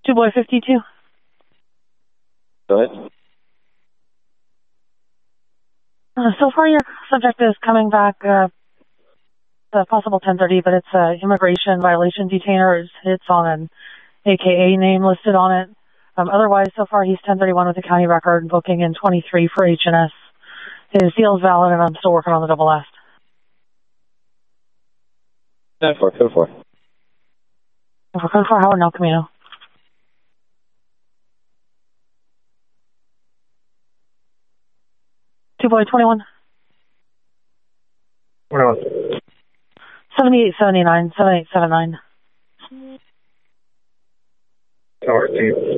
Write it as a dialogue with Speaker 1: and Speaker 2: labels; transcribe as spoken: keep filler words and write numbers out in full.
Speaker 1: Two boy fifty-two.
Speaker 2: Go ahead.
Speaker 1: Uh, so far, your subject is coming back. Uh, a possible ten thirty, but it's an immigration violation detainer. It's, it's on an A K A name listed on it. Um, otherwise, so far, he's ten thirty-one with the county record, booking in twenty-three for H and S. His deal is valid, and I'm still working on the double S.
Speaker 2: ten four, code four.
Speaker 1: For code four, Howard, El Camino. Two boy twenty-one.
Speaker 2: twenty-one.
Speaker 1: seventy-eight seventy-nine, seventy-eight seventy-nine.
Speaker 2: Tower team.